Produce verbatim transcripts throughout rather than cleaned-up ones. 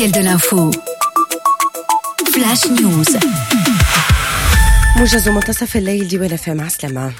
de l'info. Flash News. موجز منتصف الليل ديوان اف ام عسلامة.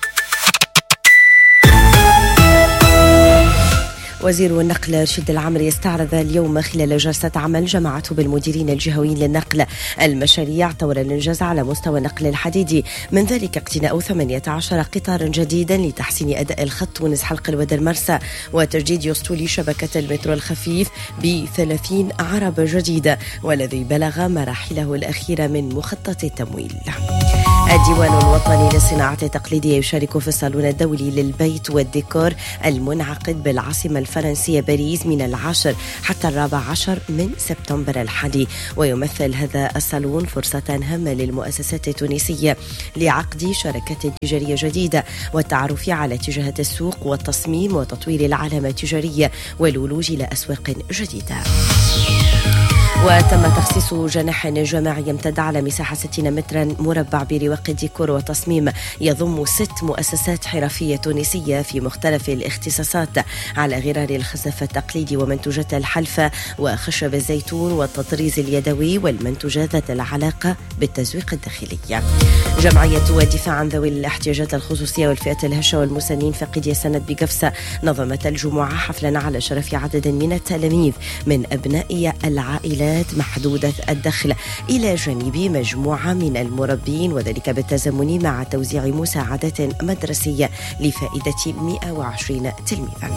وزير النقل رشيد العمري استعرض اليوم خلال جلسة عمل جمعته بالمديرين الجهويين للنقل المشاريع طور الإنجاز على مستوى النقل الحديدي، من ذلك اقتناء ثمانية عشر قطارا جديدا لتحسين أداء الخط تونس حلق الودر مرسى، وتجديد أسطول شبكة المترو الخفيف بثلاثين عربة جديدة والذي بلغ مراحله الأخيرة من مخطط التمويل. الديوان الوطني للصناعة التقليدية يشارك في الصالون الدولي للبيت والديكور المنعقد بالعاصمة الفرنسية باريس من العاشر حتى الرابع عشر من سبتمبر الحالي، ويمثل هذا الصالون فرصة هامة للمؤسسات التونسية لعقد شراكات تجارية جديدة والتعرف على اتجاهات السوق والتصميم وتطوير العلامة التجارية والولوج إلى أسواق جديدة. وتم تخصيص جناح جماعي يمتد على مساحة ستين مترا مربع برواق ديكور وتصميم يضم ست مؤسسات حرفية تونسية في مختلف الاختصاصات على غرار الخزف التقليدي ومنتوجات الحلفة وخشب الزيتون والتطريز اليدوي والمنتوجات ذات العلاقة بالتزويق الداخلي. جمعية الدفاع عن ذوي الاحتياجات الخصوصية والفئات الهشة والمسنين فقيدي السند بقفصة نظمت الجمعة حفلا على شرف عدد من التلاميذ من أبناء العائلات محدودة الدخل إلى جانب مجموعة من المربين، وذلك بالتزامن مع توزيع مساعدات مدرسية لفائدة مئة وعشرين تلميذا.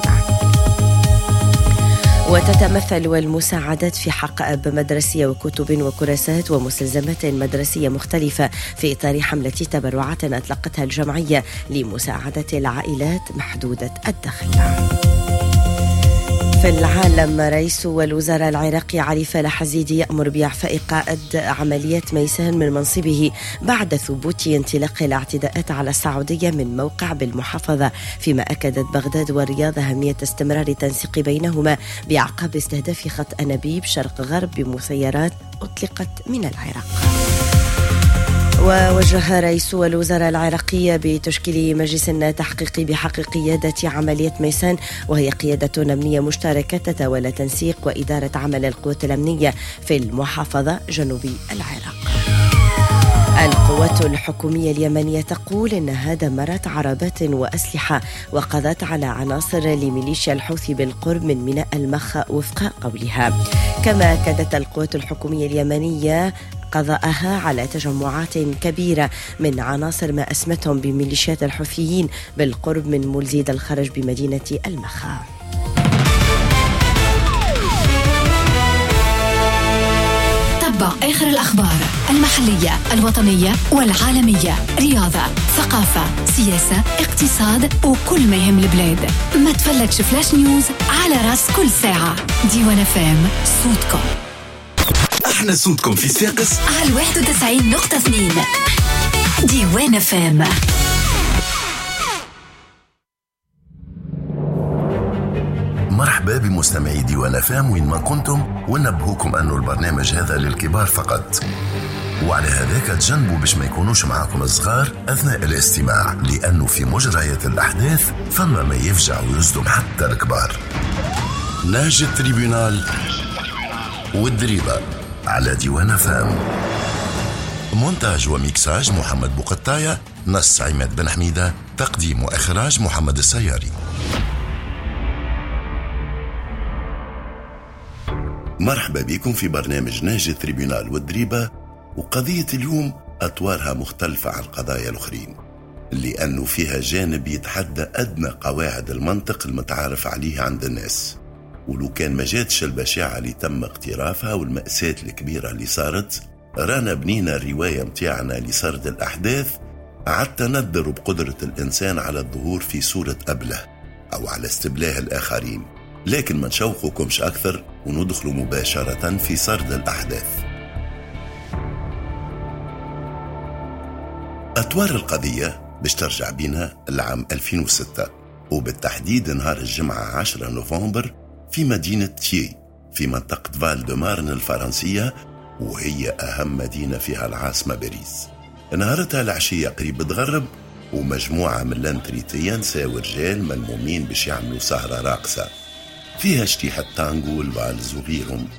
وتتمثل المساعدات في حق أب مدرسية وكتب وكراسات ومستلزمات مدرسية مختلفة في إطار حملة تبرعات أطلقتها الجمعية لمساعدة العائلات محدودة الدخل. في العالم، رئيس الوزراء العراقي علي فالح الزيدي يأمر بإعفاء قائد عمليات ميسان من منصبه بعد ثبوت انطلاق الاعتداءات على السعودية من موقع بالمحافظة، فيما أكدت بغداد والرياض أهمية استمرار التنسيق بينهما بأعقاب استهداف خط أنابيب شرق غرب بمسيرات أطلقت من العراق. ووجه رئيس الوزراء العراقي بتشكيل مجلس تحقيقي بحق قيادة عملية ميسان، وهي قيادة أمنية مشتركة تتولى تنسيق وإدارة عمل القوات الأمنية في المحافظة جنوبي العراق. القوات الحكومية اليمنية تقول إنها دمرت عربات وأسلحة وقضت على عناصر لميليشيا الحوثي بالقرب من ميناء المخ وفق قولها. كما أكدت القوات الحكومية اليمنية قضاءها على تجمعات كبيرة من عناصر ما أسمتهم بميليشيات الحوثيين بالقرب من ملزيد الخرج بمدينة المخا. تابع آخر الأخبار المحلية الوطنية والعالمية، رياضة، ثقافة، سياسة، اقتصاد وكل ما يهم البلاد. ما تفلكش فلاش نيوز على راس كل ساعة. ديوان اف ام، صوتكم. احنا صوتكم في صفاقس على واحد وتسعين نقطة اثنين. ديوان اف ام. مرحبا بمستمعي ديوان اف ام وين ما كنتم، ونبهوكم انه البرنامج هذا للكبار فقط، وعلى هذاك تجنبوا باش ما يكونوش معكم الصغار اثناء الاستماع، لانه في مجريات الاحداث فما ما يفجع ويصدم حتى الكبار. نهج التريبيونال والدريبة على ديوان اف ام. مونتاج وميكساج محمد بوقطاية، نص عماد بن حميدة، تقديم وإخراج محمد السياري. مرحبا بكم في برنامج نهج التريبيونال والدريبة، وقضية اليوم أطوارها مختلفة عن القضايا الأخرين، لأنه فيها جانب يتحدى أدنى قواعد المنطق المتعارف عليه عند الناس. ولو كان ما جاتش البشاعة اللي تم اقترافها والمأساة الكبيرة اللي صارت، رانا بنينا الرواية متاعنا لسرد الأحداث حتى ندر بقدرة الإنسان على الظهور في صورة أبله أو على استبلاه الآخرين. لكن ما نشوقكمش أكثر وندخل مباشرة في سرد الأحداث. أطوار القضية باش ترجع بينا العام ألفين وستة، وبالتحديد نهار الجمعة عشرة نوفمبر في مدينة تيي في منطقة فال دو مارن الفرنسية، وهي أهم مدينة فيها العاصمة باريس. نهارتها العشية قريب تغرب، ومجموعة من الانتريتية نساء ورجال ملمومين باش يعملوا سهرة راقصة فيها شتيحة تانغو والفالز وغيرهم.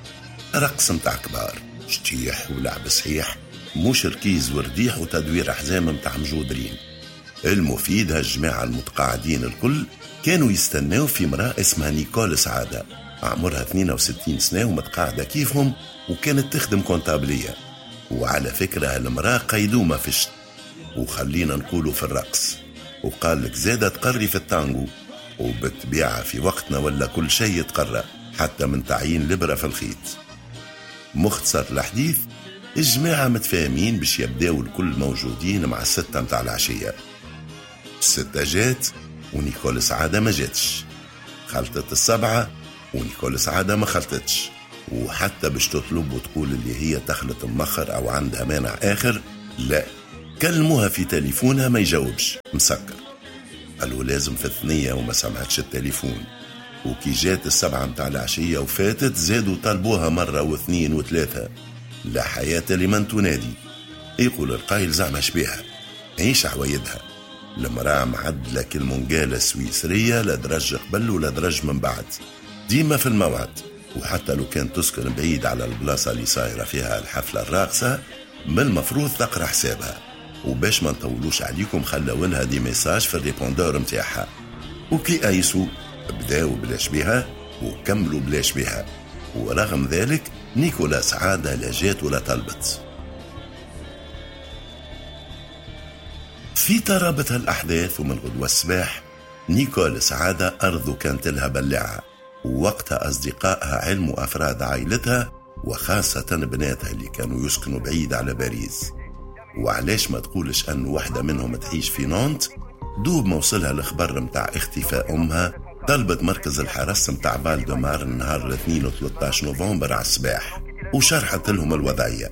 رقص متاع كبار، شتيح ولعب صحيح، مش ركيز ورديح وتدوير أحزام متاع مجودرين. المفيد هالجماعة المتقاعدين الكل كانوا يستناو في امرأة اسمها نيكول سعادة، عمرها اثنين وستين سنة ومتقاعدة كيفهم، وكانت تخدم كونتابلية. وعلى فكرة هالمرأة قيدومة في الشت، وخلينا نقولوا في الرقص، وقال لك زادة تقري في التانجو، وبالطبيعة في وقتنا ولا كل شيء يتقرى حتى من تعيين لبرة في الخيط. مختصر الحديث، الجماعة متفاهمين باش يبداو الكل موجودين مع الستة متاع العشية. الستة جات ونيكول سعادة ما جاتش، خلطت السبعة ونيكول سعادة ما خلطتش، وحتى باش تطلب وتقول اللي هي تخلط مخر أو عندها مانع آخر، لا، كلموها في تليفونها ما يجاوبش مسكر. قالوا لازم في الثنية وما سمعتش التليفون. وكي جات السبعة متاع العشية وفاتت زادوا طلبوها مرة واثنين وثلاثة، لا حياة لمن تنادي. يقول القايل زعما شبيها عيش عوايدها، المرأة معدلة كالمنجالة سويسرية، لا درج قبل ولا درج من بعد، ديما في الموعد. وحتى لو كان تسكن بعيد على البلاصة اللي صايرة فيها الحفلة الراقصة، من المفروض تقرأ حسابها. وباش ما نطولوش عليكم خلوينها دي ميساج في الريبوندور متاعها، وكي ايسو بداو بلاش بها وكملوا بلاش بها. ورغم ذلك نيكولا سعادة لا جات ولا طلبت. في ترابط هالأحداث ومن غدوة الصباح نيكول سعادة أرضو كانت لها بلعة، ووقتها أصدقائها علموا أفراد عائلتها وخاصة بناتها اللي كانوا يسكنوا بعيد على باريس. وعلاش ما تقولش أن واحدة منهم تعيش في نونت؟ دوب موصلها الخبر متاع اختفاء أمها طلبت مركز الحرس متاع فالدمار النهار الاثنين وثلاثة عشر نوفمبر على الصباح، وشرحت لهم الوضعية.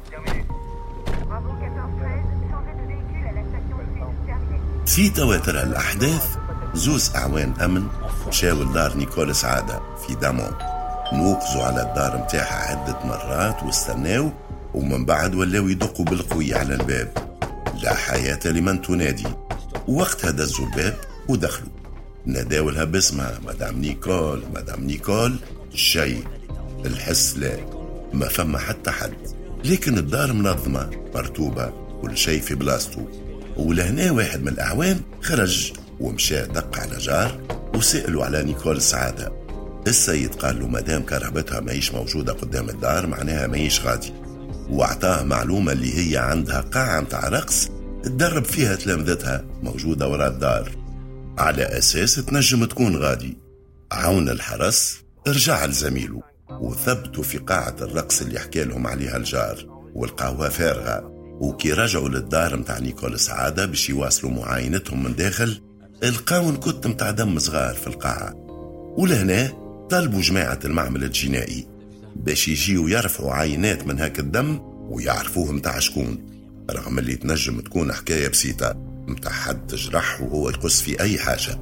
في تواتر الأحداث زوز أعوان أمن مشاو لدار نيكول سعادة في دامون، نوقزوا على الدار متاعها عدة مرات واستناو، ومن بعد ولاو يدقوا بالقوي على الباب، لا حياة لمن تنادي. وقتها دزوا الباب ودخلوا، ناداو لها باسمها مدام نيكول مدام نيكول، شيء الحس لا، ما فما حتى حد. لكن الدار منظمة مرتوبة كل شيء في بلاصتو. ولهنا واحد من الأعوان خرج ومشى دق على جار وسألوا على نيكول سعادة. السيد قال له مدام كرهبتها ماهيش موجودة قدام الدار معناها ماهيش غادي، واعطاه معلومة اللي هي عندها قاعة متاع رقص تدرب فيها تلامذتها موجودة وراء الدار، على أساس تنجم تكون غادي. عون الحرس رجع لزميله وثبتوا في قاعة الرقص اللي حكى لهم عليها الجار، والقهوة فارغة. وكي رجعوا للدار متاع نيكول سعادة باش يواصلوا معاينتهم من داخل، القاو نكت متاع دم صغار في القاعة. ولهنا طلبوا جماعة المعمل الجنائي باش يجيوا يرفعوا عينات من هاك الدم ويعرفوه متاع شكون، رغم اللي تنجم تكون حكاية بسيطة متاع حد تجرح وهو يقص في أي حاجة.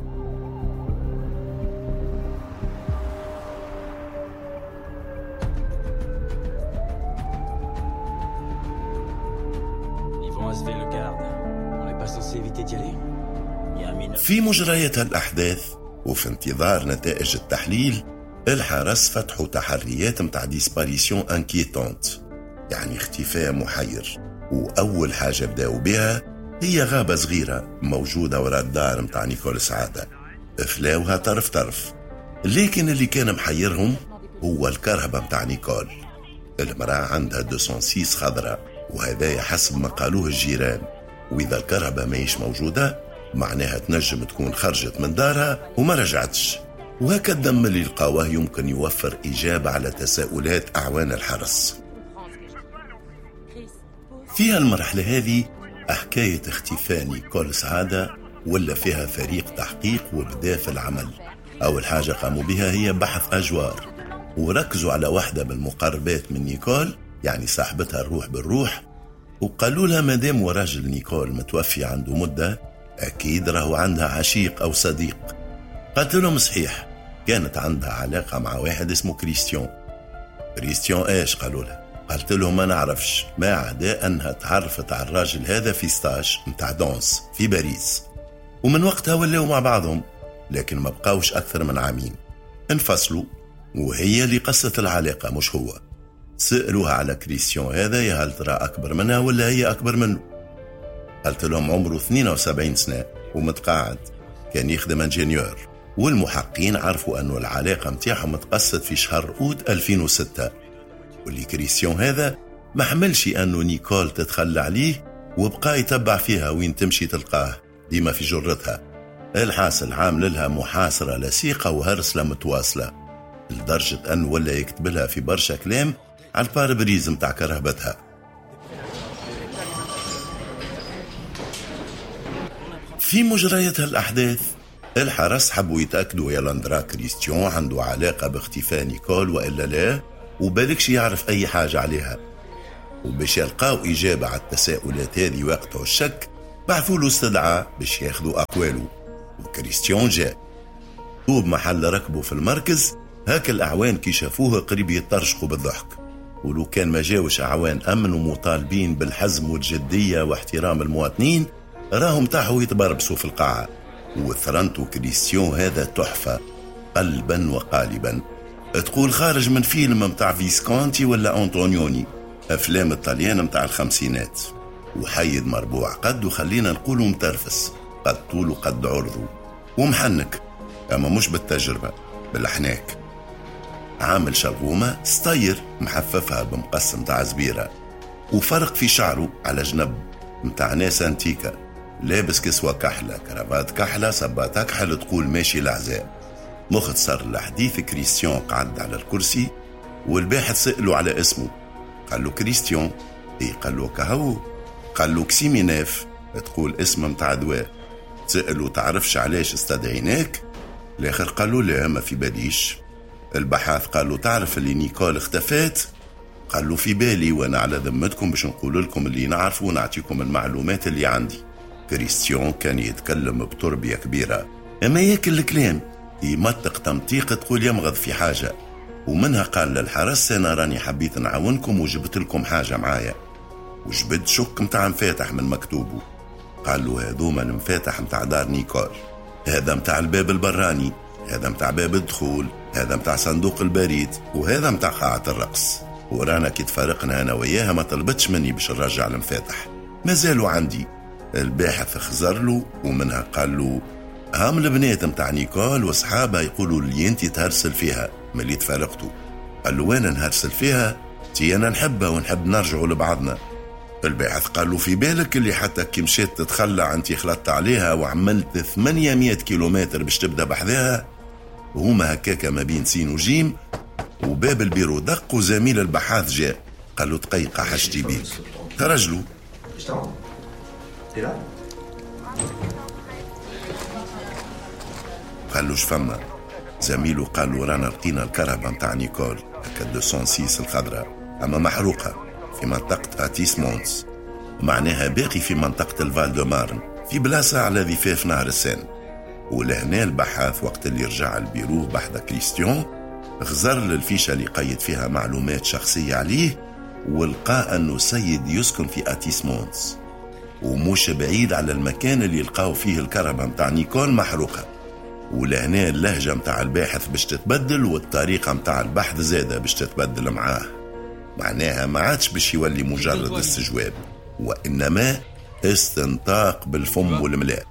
في مجريات الأحداث وفي انتظار نتائج التحليل، الحرس فتحوا تحريات متاع ديسباريسيون انكيتونت، يعني اختفاء محير. وأول حاجة بداوا بها هي غابة صغيرة موجودة وراء الدار متاع نيكول سعادة، فلاوها طرف طرف. لكن اللي كان محيرهم هو الكرهبة متاع نيكول. المرأة عندها مئتين وستة خضراء، وهذا حسب ما قالوه الجيران. وإذا الكرهبة ماهيش موجودة معناها تنجم تكون خرجت من دارها وما رجعتش. وهكا الدم اللي لقاوه يمكن يوفر إجابة على تساؤلات أعوان الحرس. فيها المرحلة هذه حكاية اختفاء نيكول سعادة ولا فيها فريق تحقيق وبدأ في العمل. أول حاجة قاموا بها هي بحث أجوار، وركزوا على واحدة من المقربات من نيكول، يعني صاحبتها الروح بالروح، وقالوا لها مادام وراجل نيكول متوفي عنده مدة أكيد راهو عندها عشيق أو صديق. قالت لهم صحيح، كانت عندها علاقة مع واحد اسمه كريستيان. كريستيان ايش؟ قالوا لها. قالت لهم ما نعرفش، ما عدا أنها تعرفت على الراجل هذا في ستاج متاع دانس في باريس، ومن وقتها ولاو مع بعضهم، لكن ما بقاوش أكثر من عامين. انفصلوا وهي اللي قصت العلاقة مش هو. سألوها على كريستيان هذا يا هل ترى أكبر منها ولا هي أكبر منه. قالت لهم عمره اثنين وسبعين سنة ومتقاعد، كان يخدم انجينيور، والمحققين عرفوا أنه العلاقة متاعهم تقصت في شهر أوت ألفين وستة، واللي كريستيان هذا ما حملش أنه نيكول تتخلى عليه وبقى يتبع فيها وين تمشي تلقاه ديما في جرتها. الحاصل عامل لها محاصرة لسيقة وهرسلة متواصلة لدرجة أنه ولا يكتب لها في برشا كلام على الباربريز متاع كرهبتها. في مجريات هالأحداث الحرس حبوا يتأكدوا يا لاندرا كريستيان عنده علاقة باختفاء نيكول وإلا لا، وبالكش يعرف أي حاجة عليها. وباش يلقاو إجابة على التساؤلات هذه وقته الشك بعثوا له استدعاء باش ياخذوا أقواله، وكريستيان جاء. طوب محل ركبه في المركز هاك الأعوان كي شافوه قريب يترشقوا بالضحك، ولو كان ما جاوش أعوان أمن ومطالبين بالحزم والجدية واحترام المواطنين راهم تاحوا يتبربسوا في القاعة. وثرنتو كريستيان هذا تحفة قلبا وقالبا، تقول خارج من فيلم متاع فيسكونتي ولا أنطونيوني، أفلام الطليان متاع الخمسينات، وحيد مربوع قد وخلينا نقولوا مترفس، قد طول وقد عرضه ومحنك، أما مش بالتجربة بالحناك. عامل شلغومة ستاير محففها بمقص متاع زبيرة، وفرق في شعره على جنب متاع ناس أنتيكا، لابس كسوة كحلة، كرافات كحلة، صبات كحل، تقول ماشي العزاء. مختصر الحديث كريستيان قعد على الكرسي والباحث سأله على اسمه، قال له كريستيان، اي قال له كهو، قال له كسيميناف، تقول اسم متاع دواء. سأله تعرفش علاش استدعيناك؟ الاخر قال له لا ما في باليش. البحاث قال له تعرف اللي نيكول اختفت؟ قال له في بالي وانا على ذمتكم باش نقول لكم اللي نعرفه ونعطيكم المعلومات اللي عندي. كريستيان كان يتكلم بتربية كبيرة، اما ياكل الكلام يمطق تمطيق تقول يمغض في حاجة. ومنها قال للحرس انا راني حبيت نعاونكم وجبت لكم حاجة معايا، وجبت شك متاع مفاتح من مكتوبه. قال له هذوما المفاتح متاع دار نيكول، هذا متاع الباب البراني، هذا متاع باب الدخول، هذا متاع صندوق البريد، وهذا متاع قاعة الرقص. ورانا كي تفارقنا انا وياها ما طلبتش مني باش نرجع المفاتح، ما زالوا عندي. الباحث خزر له ومنها قال له هم البنات متاع نيكول واصحابها يقولوا اللي انت تهرسل فيها ملي تفارقتوا. قال له وانا نهرسل فيها؟ تي انا نحبها ونحب نرجعوا لبعضنا. الباحث قال له في بالك اللي حتى كي مشيت تتخلى انت خلطت عليها وعملت ثمانمائة كيلومتر باش تبدا بحذاها؟ وهما هكاكا ما بين سين وجيم. وباب البيرو دق وزميل البحاث جاء قال له دقيقة حاجتي بيك. ترجلوا قال له شفما؟ زميله قال له رانا لقينا الكرهبة متاع نيكول هكا مئتين وستة الخضراء، أما محروقة في منطقة أتيس مونس، معناها باقي في منطقة الفال دو مارن في بلاصة على ضفاف نهر السين. ولهنا البحاث وقت اللي رجع البيرو بحث كريستيان غزر للفيشة اللي قيد فيها معلومات شخصية عليه، ولقى أنه سيد يسكن في أتيس مونس ومش بعيد على المكان اللي يلقاو فيه الكرهبة متاع نيكول محروقة. ولهنا اللهجة متاع الباحث باش تتبدل والطريقة متاع البحث زادة باش تتبدل معاه، معناها ما عادش باش يولي مجرد استجواب وإنما استنطاق بالفم والملاء.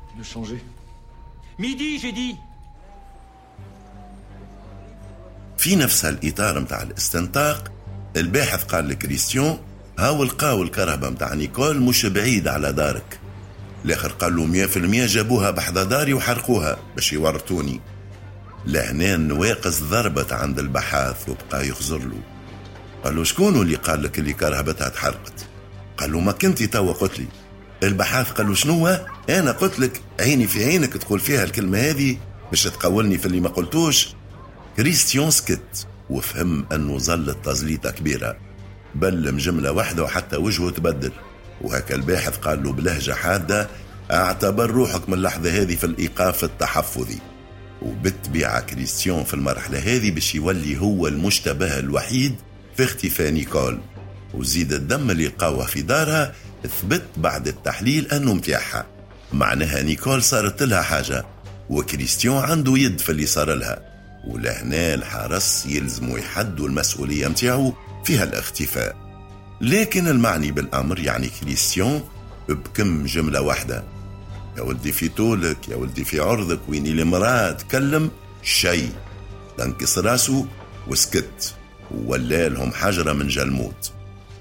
في نفس الإطار متاع الاستنطاق الباحث قال لكريستيان هاو لقاو الكرهبة متاع نيكول مش بعيد على دارك. الاخر قال له مية في المية جابوها بحذا داري وحرقوها باش يورطوني. لهنا النواقص ضربت عند البحاث وبقى يخزر له. قال له شكون اللي قال لك اللي كرهبتها تحرقت؟ قال له ما كنتي توا قلت لي. البحاث قال له شنو؟ انا قلت لك عيني في عينك تقول فيها الكلمة هذه باش تقولني في اللي ما قلتوش. كريستيان سكت وفهم انه ظلت تزليطة كبيرة، بلم جملة واحدة وحتى وجهه تبدل. وهكا الباحث قال له بلهجة حادة اعتبر روحك من اللحظة هذه في الإيقاف التحفظي. وبالطبيعة كريستيان في المرحلة هذه باش يولي هو المشتبه الوحيد في اختفاء نيكول. وزيد الدم اللي لقاوه في دارها اثبت بعد التحليل انه متاعها، معناها نيكول صارت لها حاجة وكريستيان عنده يد في اللي صار لها. ولهنا الحرس يلزموا يحدوا المسؤولية متاعه فيها الاختفاء. لكن المعني بالأمر يعني كريستيان بكم جملة واحدة: يا ولدي في طولك، يا ولدي في عرضك، ويني المرأة تكلم شيء، تنكس راسه وسكت، وولا لهم حجرة من جلموت.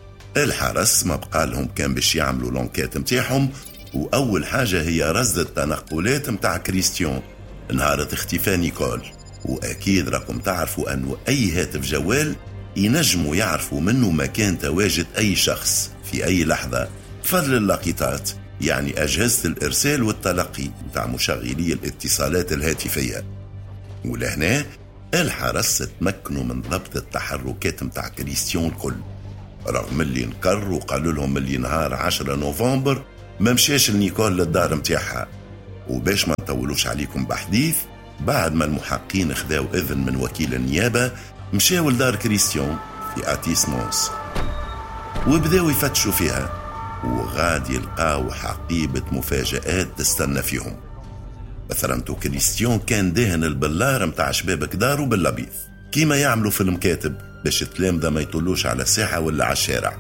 الحرس ما بقى لهم كان باش يعملوا لونكات متاعهم، وأول حاجة هي رصد التنقلات متاع كريستيان نهار اختفاء نيكول. وأكيد راكم تعرفوا أنه أي هاتف جوال ينجموا يعرفوا منه مكان تواجد أي شخص في أي لحظة بفضل اللقطات، يعني أجهزة الإرسال والتلقي متاع مشغلي الاتصالات الهاتفية. ولهنا الحرس تمكنوا من ضبط التحركات متاع كريستيان الكل، رغم اللي نكر وقالوا لهم اللي نهار عشرة نوفمبر ما مشاش لنيكول للدار متاعها. وباش ما نطولوش عليكم بحديث، بعد ما المحققين خذاو إذن من وكيل النيابة مشاو لدار كريستيان في أتيسمونس وبداو يفتشوا فيها، وغادي يلقاو حقيبة مفاجآت تستنى فيهم. مثلا تو كريستيان كان دهن البلار متاع شبابك دارو باللبيض كيما يعملوا في المكاتب باش التلامذة ما يطلوش على الساحة ولا على الشارع.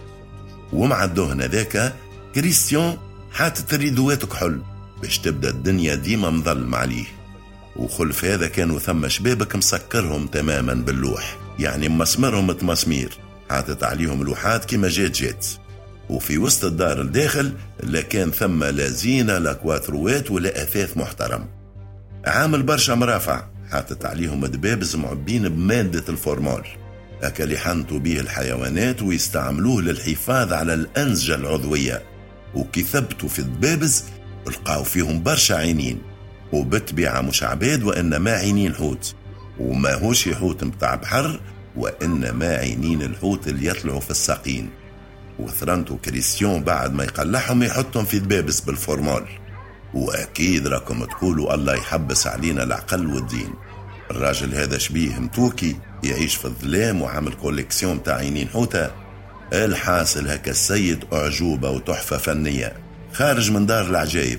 ومع الدهن ذاك كريستيان حاطط ريدوات كحل باش تبدا الدنيا ديما مظلم عليه. وخلف هذا كانوا ثم شبابك مسكرهم تماما باللوح، يعني مسمرهم تمسمير، حاطط عليهم لوحات كما جات جات. وفي وسط الدار الداخل لا كان ثم لا زينة لا كواتروات ولا أثاث محترم. عامل برشا مرافع حاطط عليهم دبابز معبين بمادة الفورمال، هكا اللي حنطوا به الحيوانات ويستعملوه للحفاظ على الأنسجة العضوية. وكي ثبتوا في الدبابز لقاو فيهم برشا عينين، وبالطبيعة مش عباد وإنما عينين حوت، وما هوش حوت متاع بحر وإنما عينين الحوت اللي يطلعوا في الساقين. وثرنتو كريستيان بعد ما يقلعهم يحطهم في دبابس بالفورمال. وأكيد راكم تقولوا الله يحبس علينا العقل والدين، الراجل هذا شبيه متوكي يعيش في الظلام وعامل كوليكسيون تاع عينين حوتة. الحاصل هكا السيد أعجوبة وتحفة فنية خارج من دار العجائب.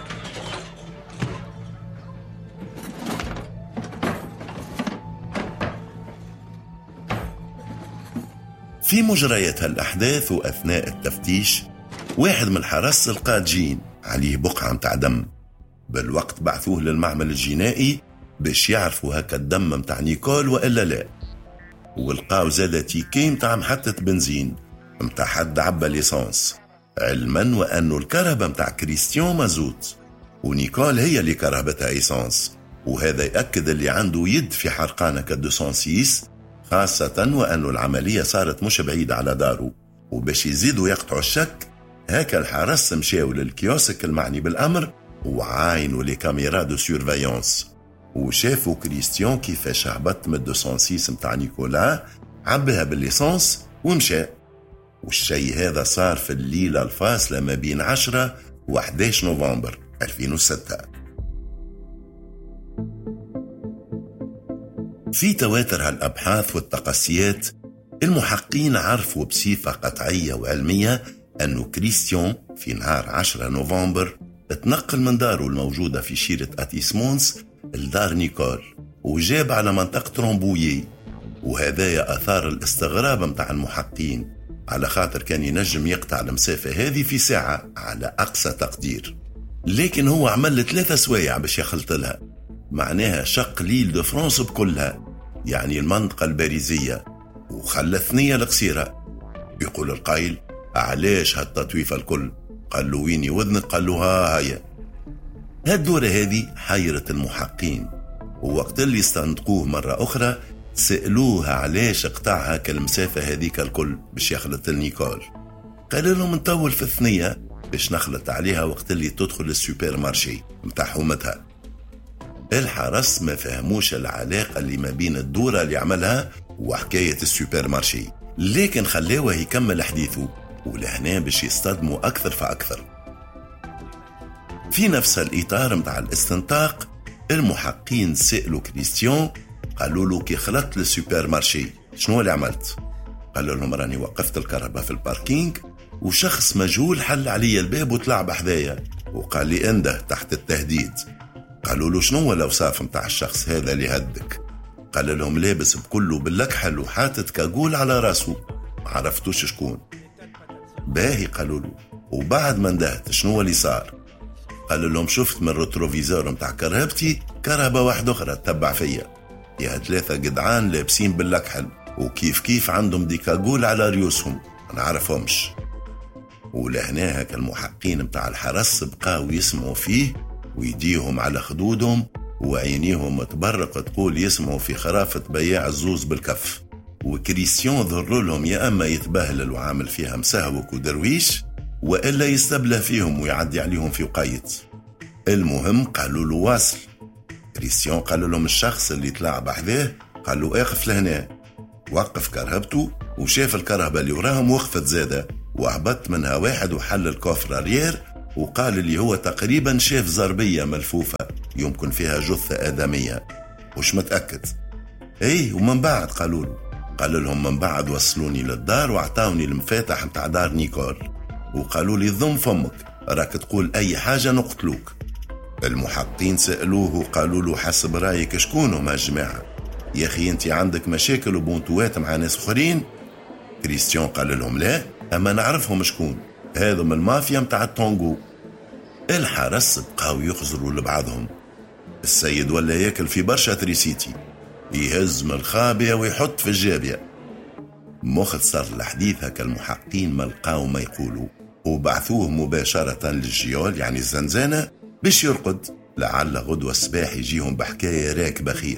في مجريات هالأحداث وأثناء التفتيش واحد من الحرس لقى جين عليه بقعة متاع دم. بالوقت بعثوه للمعمل الجنائي باش يعرفوا هكا الدم متاع نيكول وإلا لا. ولقاو زادة تيكي متاع محطة بنزين متاع حد عبا ليسانس، علما وأنه الكهرباء متاع كريستيان مازوت ونيكول هي اللي كرهبتها إيسانس. وهذا يأكد اللي عنده يد في حرقانة كدوسانسيس، خاصة وأنه العملية صارت مش بعيدة على داره. وباش يزيدوا يقطعوا الشك هكا الحرس مشاو للكيوسك المعني بالأمر وعاينوا لي كاميرا دو سيرفايونس، وشافوا كريستيان كيفاش هبط من الدوسانسيس متاع نيكولا، عبها بالليسانس ومشى. والشيء هذا صار في الليلة الفاصلة ما بين عشرة و أحد عشر نوفمبر ألفين وستة. في تواتر هالأبحاث والتقصيات المحققين عرفوا بصفة قطعية وعلمية أنه كريستيان في نهار عشرة نوفمبر اتنقل من داره الموجودة في شيرة أتيسمونس لدار نيكول وجاب على منطقة ترومبويي. وهذا أثار الاستغراب متاع المحققين على خاطر كان ينجم يقطع المسافة هذه في ساعة على أقصى تقدير، لكن هو عمل ثلاثة سوايع باش يخلط لها، معناها شق ليل دو فرانس بكلها، يعني المنطقة الباريزية، وخلى ثنية القصيرة. بيقول القائل علاش هالتطويفة الكل؟ قال له ويني وذنك؟ قال له ها هيا. هالدورة هذه حيرت المحققين، ووقت اللي استنطقوه مرة أخرى سألوها علاش اقطعها كالمسافة هذيك الكل باش يخلط النيكول. قال لهم نطول في الثنية باش نخلط عليها وقت اللي تدخل السوبر مارشي متاع حومتها. الحرس ما فهموش العلاقة اللي ما بين الدورة اللي عملها وحكاية السوبر مارشي، لكن خلوه يكمل حديثه ولهنا باش يصطدموا أكثر فأكثر. في نفس الإطار متاع الاستنطاق المحققين سألوا كريستيان، قالوا له كي خلطت للسوبر مارشي شنو اللي عملت؟ قال لهم راني وقفت الكهرباء في الباركينج وشخص مجهول حل علي الباب وطلع بحذايا وقال لي انده تحت التهديد. قالوا له شنو الأوصاف متاع الشخص هذا اللي هدك؟ قال لهم لابس بكله باللكحل وحاطط كاقول على راسه، ما عرفتوش شكون. باهي قالوا له. وبعد ما اندهت شنو اللي صار؟ قال لهم شفت من الريتروفيزور متاع كرهبتي كرهبة واحدة أخرى تتبع فيا، يا ثلاثة جدعان لابسين باللكحل وكيف كيف عندهم ديكاقول على ريوسهم، ما نعرفهمش. ولهنا هكا المحقين متاع الحرس بقاو يسمعوا فيه ويديهم على خدودهم وعينيهم تبرق تقول يسمعوا في خرافة بياع الزوز بالكف. وكريستيان ذر لهم يا أما يتبهلل وعامل فيها مسهوك ودرويش، وإلا يستبله فيهم ويعدي عليهم في وقايت. المهم قالوا له واصل. كريستيان قال لهم الشخص اللي طلع بحذاه قال له اقف لهنا. وقف كرهبته وشاف الكرهبة اللي وراهم وقفت زادة، وهبط منها واحد وحل الكوفر ريير وقال اللي هو تقريبا شاف زربية ملفوفة يمكن فيها جثة آدمية، وش متأكد. ايه ومن بعد قالوا له، قال لهم من بعد وصلوني للدار وعطاوني المفاتح متاع دار نيكول وقالوا لي ضم فمك راك تقول اي حاجة نقتلوك. المحققين سألوه وقالوا له حسب رايك شكون هما الجماعة؟ يا اخي انت عندك مشاكل وبونتوات مع ناس اخرين؟ كريستيان قال لهم لا، اما نعرفهم شكون، هذا من المافيا متاع التونغو. الحرس بقاو يخزروا لبعضهم. السيد ولا ياكل في برشا تريسيتي، يهز من الخابية ويحط في الجابية. مختصر الحديث هكا المحققين ما لقاو ما يقولوا وبعثوه مباشرة للجيول يعني الزنزانة باش يرقد، لعل غدوة الصباح يجيهم بحكاية راكبة خير.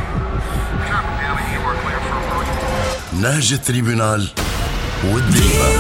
نهج التريبونال والدريبة.